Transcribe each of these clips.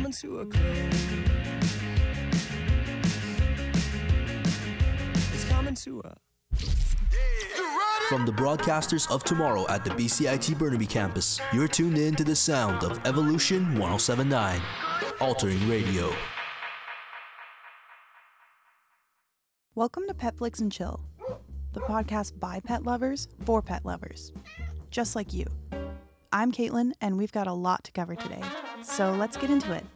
coming to a close. It's coming to a... From the broadcasters of tomorrow at the BCIT Burnaby campus, you're tuned in to the sound of Evolution 1079, altering radio. Welcome to Petflix and Chill, the podcast by pet lovers for pet lovers, just like you. I'm Caitlin, and we've got a lot to cover today, so let's get into it.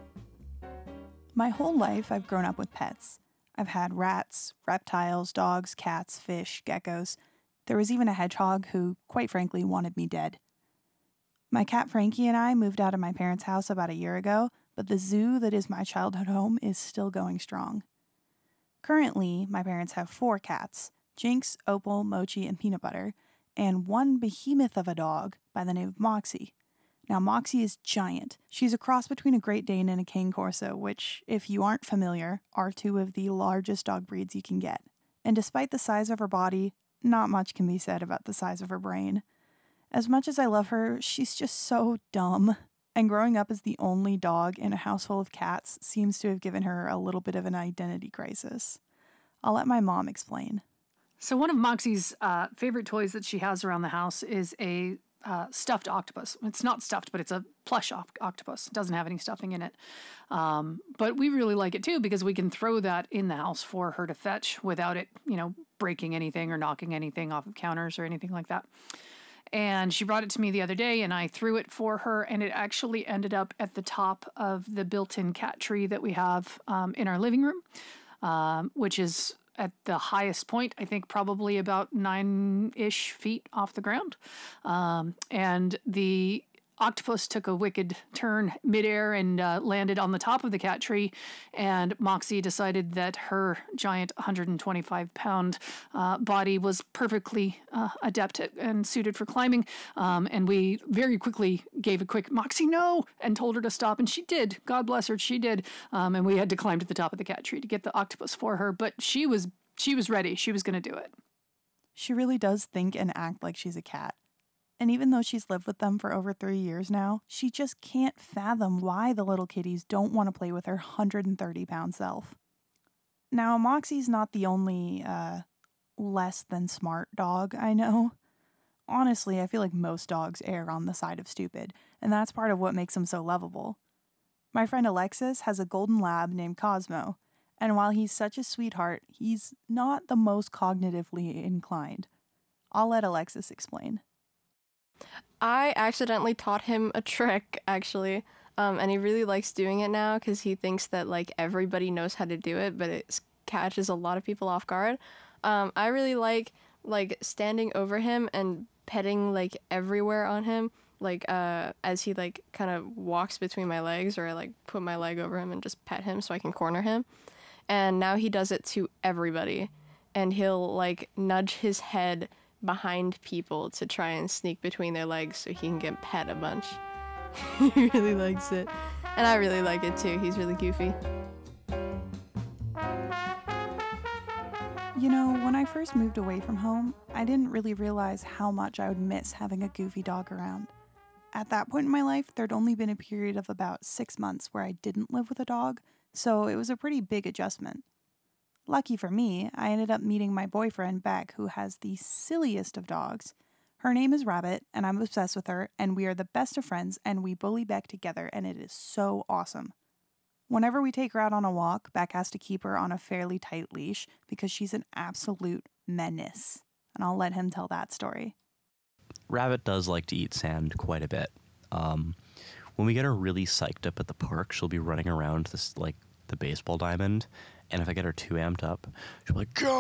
My whole life, I've grown up with pets. I've had rats, reptiles, dogs, cats, fish, geckos. There was even a hedgehog who, quite frankly, wanted me dead. My cat Frankie and I moved out of my parents' house about a year ago, but the zoo that is my childhood home is still going strong. Currently, my parents have 4 cats, Jinx, Opal, Mochi, and Peanut Butter, and one behemoth of a dog by the name of Moxie. Now, Moxie is giant. She's a cross between a Great Dane and a Cane Corso, which, if you aren't familiar, are 2 of the largest dog breeds you can get. And despite the size of her body, not much can be said about the size of her brain. As much as I love her, she's just so dumb. And growing up as the only dog in a house full of cats seems to have given her a little bit of an identity crisis. I'll let my mom explain. So one of Moxie's favorite toys that she has around the house is a stuffed octopus. It's not stuffed, but it's a plush octopus. It doesn't have any stuffing in it. But we really like it too because we can throw that in the house for her to fetch without it, breaking anything or knocking anything off of counters or anything like that. And she brought it to me the other day, and I threw it for her, and it actually ended up at the top of the built-in cat tree that we have in our living room, which is at the highest point, I think probably about 9-ish feet off the ground. And the octopus took a wicked turn midair and landed on the top of the cat tree, and Moxie decided that her giant 125-pound body was perfectly adept and suited for climbing, and we very quickly gave a quick "Moxie, no!" and told her to stop, and she did. God bless her, she did. And we had to climb to the top of the cat tree to get the octopus for her, but she was ready. She was going to do it. She really does think and act like she's a cat. And even though she's lived with them for over 3 years now, she just can't fathom why the little kitties don't want to play with her 130-pound self. Now, Moxie's not the only, less than smart dog I know. Honestly, I feel like most dogs err on the side of stupid, and that's part of what makes them so lovable. My friend Alexis has a golden lab named Cosmo, and while he's such a sweetheart, he's not the most cognitively inclined. I'll let Alexis explain. I accidentally taught him a trick, actually, and he really likes doing it now because he thinks that, everybody knows how to do it, but it catches a lot of people off guard. I really like standing over him and petting, everywhere on him, as he, kind of walks between my legs, or I, put my leg over him and just pet him so I can corner him. And now he does it to everybody, and he'll, nudge his head behind people to try and sneak between their legs so he can get pet a bunch. He really likes it. And I really like it too. He's really goofy. When I first moved away from home, I didn't really realize how much I would miss having a goofy dog around. At that point in my life, there'd only been a period of about 6 months where I didn't live with a dog, so it was a pretty big adjustment. Lucky for me, I ended up meeting my boyfriend, Beck, who has the silliest of dogs. Her name is Rabbit, and I'm obsessed with her, and we are the best of friends, and we bully Beck together, and it is so awesome. Whenever we take her out on a walk, Beck has to keep her on a fairly tight leash because she's an absolute menace, and I'll let him tell that story. Rabbit does like to eat sand quite a bit. When we get her really psyched up at the park, she'll be running around this, the baseball diamond, and if I get her too amped up, she'll be like, "Go!"